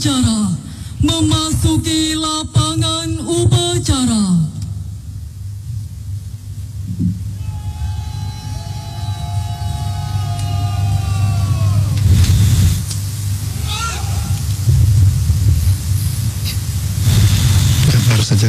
upacara memasuki lapangan upacara. Baru saja.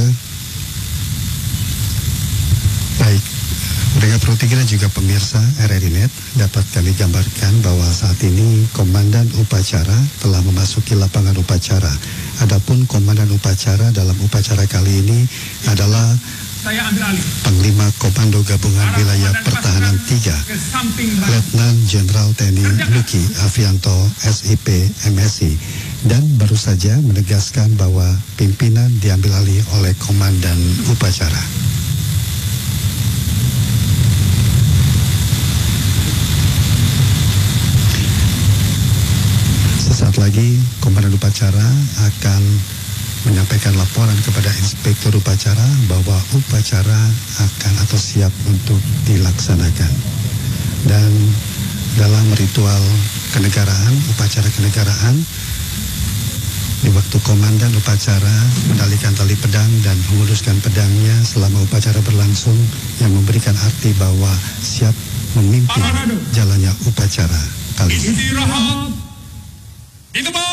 Baik, pendengar Pro 3 dan juga pemirsa RRI Net, dapat kami gambarkan bahwa saat ini komandan upacara telah memasuki lapangan upacara. Adapun komandan upacara dalam upacara kali ini adalah Panglima Komando Gabungan Wilayah Pertahanan 3, Letnan Jenderal TNI Luki Avianto SIP MSI, dan baru saja menegaskan bahwa pimpinan diambil alih oleh komandan upacara. Sesaat lagi komandan upacara akan menyampaikan laporan kepada inspektur upacara bahwa upacara akan atau siap untuk dilaksanakan. Dan dalam ritual kenegaraan, upacara kenegaraan, di waktu komandan upacara menalikan tali pedang dan menguduskan pedangnya selama upacara berlangsung, yang memberikan arti bahwa siap memimpin jalannya upacara kali ini. Istirahat di tempat.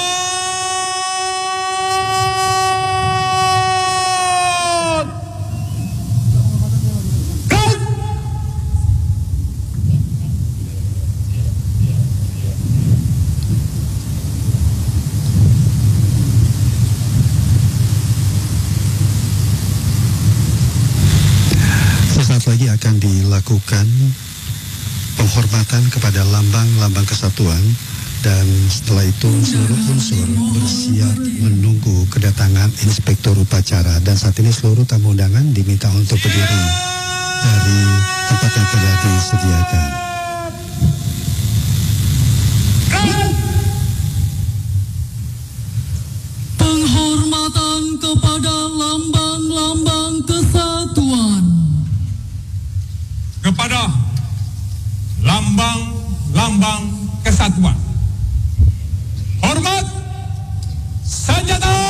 Sesaat lagi akan dilakukan penghormatan kepada lambang-lambang kesatuan, dan setelah itu seluruh unsur bersiap menunggu kedatangan inspektur upacara. Dan saat ini seluruh tamu undangan diminta untuk berdiri dari tempat yang telah disediakan. Penghormatan kepada lambang-lambang kesatuan. Kepada lambang-lambang kesatuan. Hormat senjata!